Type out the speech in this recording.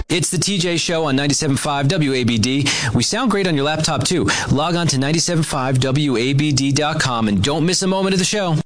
It's the TJ Show on 97.5 WABD. We sound great on your laptop, too. Log on to 97.5WABD.com and don't miss a moment of the show.